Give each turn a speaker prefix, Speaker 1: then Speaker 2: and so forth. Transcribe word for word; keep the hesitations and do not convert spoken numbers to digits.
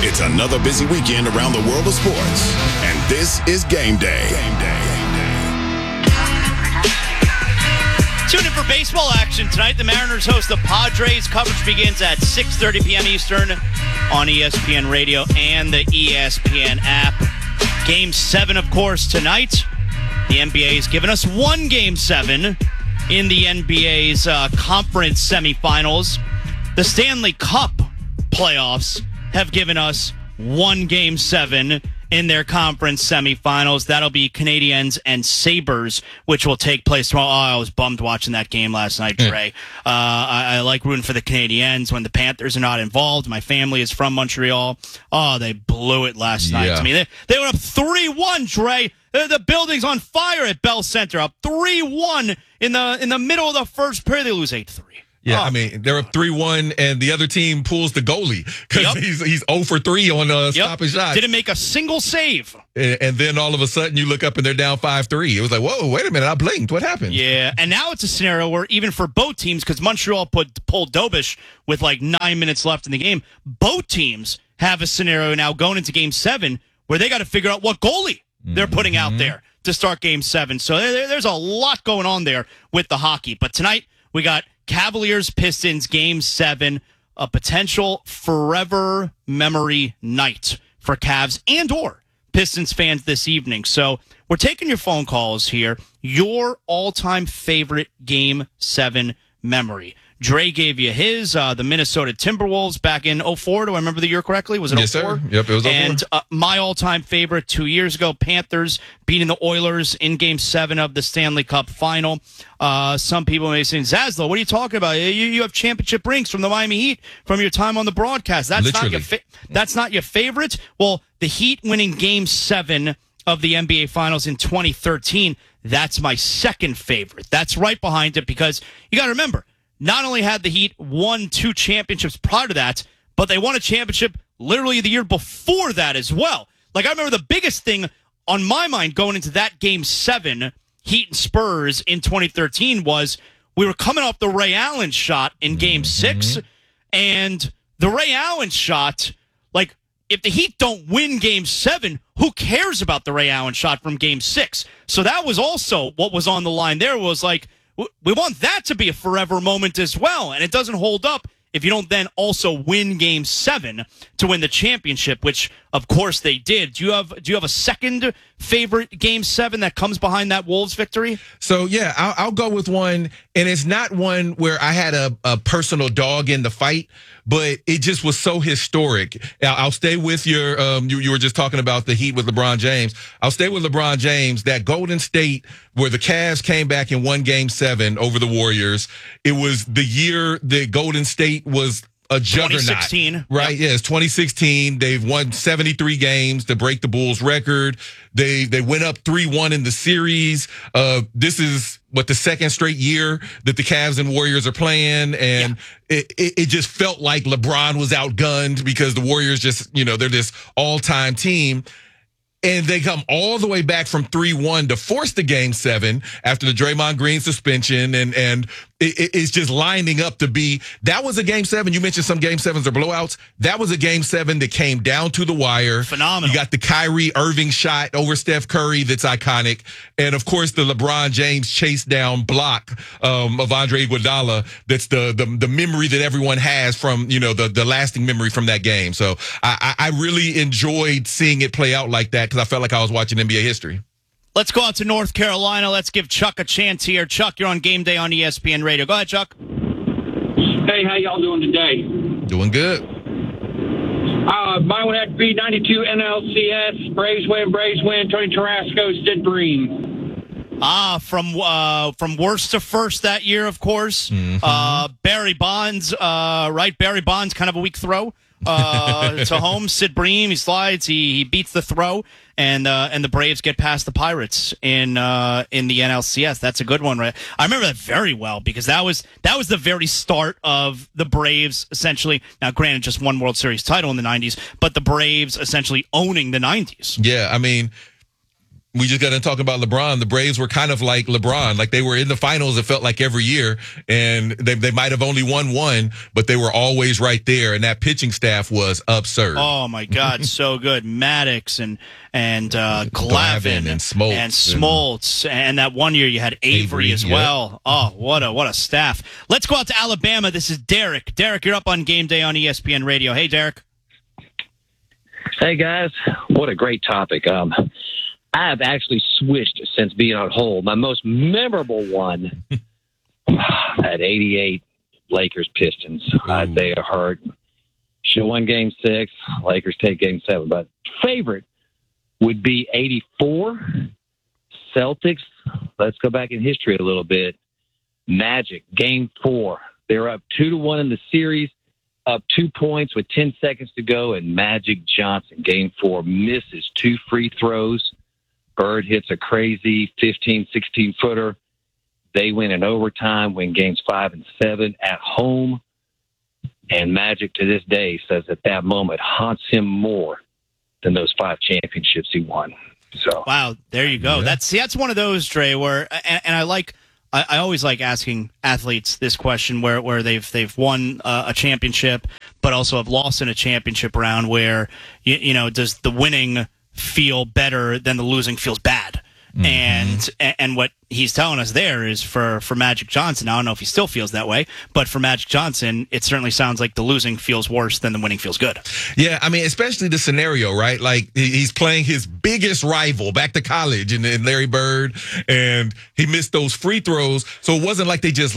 Speaker 1: It's another busy weekend around the world of sports, and this is Game Day. Game Day.
Speaker 2: Tune in for baseball action tonight. The Mariners host the Padres. Coverage begins at six thirty p.m. Eastern on E S P N Radio and the E S P N app. Game seven, of course, tonight. The N B A has given us one Game seven in the N B A's uh, conference semifinals. The Stanley Cup playoffs have given us one Game seven in their conference semifinals. That'll be Canadiens and Sabres, which will take place tomorrow. Oh, I was bummed watching that game last night, Dre. Uh, I, I like rooting for the Canadiens when the Panthers are not involved. My family is from Montreal. Oh, they blew it last
Speaker 3: yeah.
Speaker 2: night to me. They, they were up three one, Dre. The, the building's on fire at Bell Center. Up three one in the in the middle of the first period. They lose eight three.
Speaker 3: Yeah,
Speaker 2: oh.
Speaker 3: I mean, they're up three one, and the other team pulls the goalie because
Speaker 2: Yep.
Speaker 3: he's he's zero for three on uh,
Speaker 2: Yep.
Speaker 3: stopping shots.
Speaker 2: Didn't make a single save.
Speaker 3: And, and then all of a sudden, you look up and they're down five three. It was like, whoa, wait a minute, I blinked. What happened?
Speaker 2: Yeah, and now it's a scenario where even for both teams, because Montreal put pulled Dobish with like nine minutes left in the game, both teams have a scenario now going into Game seven where they got to figure out what goalie they're putting
Speaker 3: Mm-hmm.
Speaker 2: out there to start Game seven. So there, there's a lot going on there with the hockey. But tonight, we got Cavaliers-Pistons Game seven, a potential forever memory night for Cavs and or Pistons fans this evening. So we're taking your phone calls here. Your all-time favorite Game seven memory. Dre gave you his, uh, the Minnesota Timberwolves back in oh four. Do I remember the year correctly? Was it
Speaker 3: Yes,
Speaker 2: oh four?
Speaker 3: sir. Yep, it was oh four.
Speaker 2: And uh, my all-time favorite two years ago, Panthers beating the Oilers in Game seven of the Stanley Cup Final. Uh, some people may say, Zaslow, what are you talking about? You, you have championship rings from the Miami Heat from your time on the broadcast. That's
Speaker 3: Literally.
Speaker 2: not your fa- That's not your favorite? Well, the Heat winning Game seven of the N B A Finals in twenty thirteen, that's my second favorite. That's right behind it because you got to remember, not only had the Heat won two championships prior to that, but they won a championship literally the year before that as well. Like, I remember the biggest thing on my mind going into that Game seven, Heat and Spurs in twenty thirteen, was we were coming off the Ray Allen shot in Game six, and the Ray Allen shot, like, if the Heat don't win Game seven, who cares about the Ray Allen shot from Game six? So that was also what was on the line there, was like, we want that to be a forever moment as well, and it doesn't hold up if you don't then also win Game Seven to win the championship, which of course they did. Do you have Do you have a second favorite Game Seven that comes behind that Wolves victory?
Speaker 3: So yeah, I'll, I'll go with one, and it's not one where I had a, a personal dog in the fight, but it just was so historic. I'll, I'll stay with your. Um, you, you were just talking about the Heat with LeBron James. I'll stay with LeBron James. That Golden State where the Cavs came back and won Game Seven over the Warriors. It was the year that Golden State was a juggernaut.
Speaker 2: twenty sixteen.
Speaker 3: Right,
Speaker 2: Yep.
Speaker 3: yeah, it's twenty sixteen. They've won seventy-three games to break the Bulls record. They they went up three one in the series. Uh, this is what the second straight year that the Cavs and Warriors are playing, and yeah. it, it it just felt like LeBron was outgunned because the Warriors just, you know, they're this all-time team. And they come all the way back from three one to force the Game seven after the Draymond Green suspension. And and it, it's just lining up to be, that was a Game seven. You mentioned some Game sevens or blowouts. That was a Game seven that came down to the wire.
Speaker 2: Phenomenal.
Speaker 3: You got the Kyrie Irving shot over Steph Curry that's iconic. And, of course, the LeBron James chase down block um, of Andre Iguodala. That's the, the the memory that everyone has from, you know, the, the lasting memory from that game. So I, I really enjoyed seeing it play out like that because I felt like I was watching N B A history.
Speaker 2: Let's go out to North Carolina. Let's give Chuck a chance here. Chuck, you're on Game Day on E S P N Radio. Go ahead, Chuck.
Speaker 4: Hey, how y'all doing today?
Speaker 3: Doing good.
Speaker 4: Uh, mine would have to be ninety-two N L C S. Braves win, Braves win. Tony Tarasco, Sid Bream.
Speaker 2: Ah, from uh, from worst to first that year, of course.
Speaker 3: Mm-hmm.
Speaker 2: Uh, Barry Bonds, uh, right? Barry Bonds, kind of a weak throw uh, to home. Sid Bream, he slides, he he beats the throw, and uh, and the Braves get past the Pirates in uh, in the N L C S. That's a good one, right? I remember that very well because that was that was the very start of the Braves essentially. Now, granted, just one World Series title in the nineties, but the Braves essentially owning the nineties.
Speaker 3: Yeah, I mean, we just got to talk about LeBron. The Braves were kind of like LeBron. Like they were in the finals, it felt like every year. And they they might have only won one, but they were always right there. And that pitching staff was absurd.
Speaker 2: Oh, my God. So good. Maddox and and uh, Glavine
Speaker 3: and Smoltz.
Speaker 2: And Smoltz. And, and that one year you had Avery, Avery as
Speaker 3: yep.
Speaker 2: well. Oh, what a what a staff. Let's go out to Alabama. This is Derek. Derek, you're up on Game Day on E S P N Radio. Hey, Derek.
Speaker 5: Hey, guys. What a great topic. Um, I have actually switched since being on hold. My most memorable one at eighty-eight Lakers Pistons. Isaiah Hurt. Should have won game six. Lakers take game seven. But favorite would be eighty-four Celtics. Let's go back in history a little bit. Magic, game four. They were up two to one in the series, up two points with ten seconds to go, and Magic Johnson, game four, misses two free throws. Bird hits a crazy fifteen, sixteen footer. They win in overtime, win games five and seven at home. And Magic to this day says that that moment haunts him more than those five championships he won. So
Speaker 2: wow, there you go. Yeah. That's see, that's one of those, Dre, where and, and I like I, I always like asking athletes this question where where they've they've won uh, a championship, but also have lost in a championship round. Where you, you know, does the winning feel better than the losing feels bad? Mm-hmm. And and what he's telling us there is for, for Magic Johnson, I don't know if he still feels that way, but for Magic Johnson, it certainly sounds like the losing feels worse than the winning feels good.
Speaker 3: Yeah, I mean, especially the scenario, right? Like he's playing his biggest rival back to college in, in Larry Bird, and he missed those free throws. So it wasn't like they just